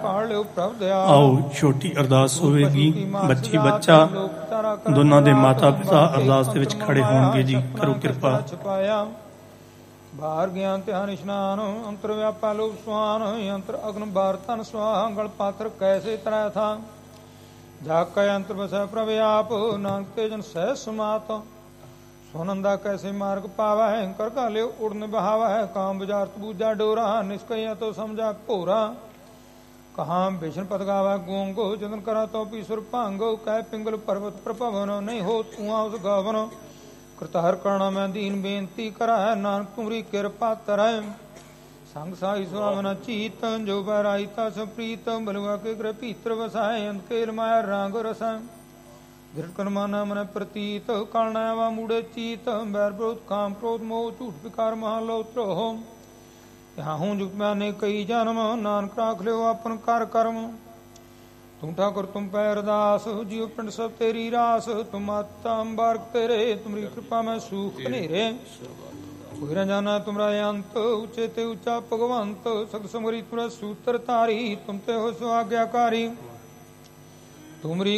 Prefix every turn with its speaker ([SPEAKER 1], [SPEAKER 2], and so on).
[SPEAKER 1] ਆਓ ਛੋਟੀ ਅਰਦਾਸ ਹੋਵੇਗੀ। ਬੱਚੀ ਬੱਚਾ ਦੋਨਾਂ ਦੇ ਮਾਤਾ ਪਿਤਾ ਅਰਦਾਸ ਦੇ ਵਿੱਚ ਖੜੇ ਹੋਣਗੇ ਜੀ। ਕਰੋ ਕਿਰਪਾ।
[SPEAKER 2] ਬਾਹਰ ਗਿਆਨ ਧਿਆਨ ਇਸ਼ਨਾਨ ਅੰਤਰ ਵਿਆਪਾ ਲੋਕ ਸੁਆਨ ਅੰਤਰ ਅਗਨ ਬਾਰ ਧਨ ਸੁਆਹ ਗਲ ਪਾਤਰ ਕੈਸੇ ਤਰੈ ਥਾ ਜਾ ਕੈ ਅੰਤਰ ਬਸੈ ਪ੍ਰਭ ਆਪ ਨਾਨਕ ਤੇ ਜਨ ਸਹਿ ਸਮਾਤ ਸੁਨੰਦਾ ਕੈਸੇ ਮਾਰਗ ਪਾਵੈ ਕਰ ਘਾਲਿਓ ਉੜਨ ਬਹਾਵੈ ਕਾਮ ਬਜਾਰਤ ਬੂਜਾ ਡੋਰਾ ਨਿਸਕਈਆ ਤੋ ਸਮਝਾ ਭੋਰਾ ਕਹਾਂ ਬਿਸ਼ਨ ਪਤ ਗਾਵੈ ਗੂੰਗੋ ਜਦਨ ਕਰਾ ਤੋ ਪੀਸੁਰ ਭੰਗੋ ਕਹਿ ਪਿੰਗਲ ਪਰਬਤ ਪ੍ਰਭਵਨ ਨਹੀਂ ਹੋ ਤੂੰ ਉਸ ਗਾਵਨ ਕਰਤਾਰ ਕਰਣਾ ਮੈਂ ਦੀਨ ਬੇਨਤੀ ਕਰੈ ਨਾਨਕ ਤੁਮਰੀ ਕਿਰਪਾ ਤਰੈ ਸੰਗ ਸਾਈ ਸੁਹਾਵਨਾ ਚੀਤ ਜੋ ਬਰਾਈ ਤਸ ਪ੍ਰੀਤ ਬਲਵਾ ਕੇ ਗ੍ਰਹਿ ਭੀਤਰ ਵਸਾਏ ਅੰਕੇਲ ਮਾਇਆ ਰੰਗ ਰਸੈ ਧਿਰਕਨ ਮਾਨਾ ਮਨ ਪ੍ਰਤੀਤ ਕਾਲਣਾ ਵਾ ਮੂੜੇ ਚੀਤ ਬੈਰ ਵਿਰੋਧ ਕਾਮ ਕ੍ਰੋਧ ਮੋਹ ਝੂਠ ਵਿਕਾਰ ਮਹਾ ਲੋ ਧਰੋਹ ਯਾਹੂ ਜੁਗ ਮੈਨੇ ਕਈ ਜਨਮ ਨਾਨਕ ਰਾਖ ਲਿਓ ਆਪਨ ਕਰ ਕਰਮ ਤੂੰ ਠਾਕੁਰ ਤੁਮ ਪੈ ਅਰਦਾਸ ਜੀਉ ਪਿੰਡ ਸਭ ਤੇਰੀ ਰਾਸ ਤੁਮ ਮਾਤਾ ਅੰਬਾਰਕ ਤੇਰੇ ਤੁਮਰੀ ਕਿਰਪਾ ਮੈਂ ਸੂਖ ਹਨੇਰੇ ਕੋਈ ਜਾਣਾ ਤੁਮਰਾ ਅੰਤ ਉੱਚੇ ਤੇ ਉੱਚਾ ਭਗਵੰਤ ਸਗਲ ਸਮਰੀ ਤੁਮਰਾ ਸੂਤਰ ਧਾਰੀ ਤੁਮ ਤੇ ਹੋ ਸੁਆਗਿਆਕਾਰੀ ਤੁਮਰੀ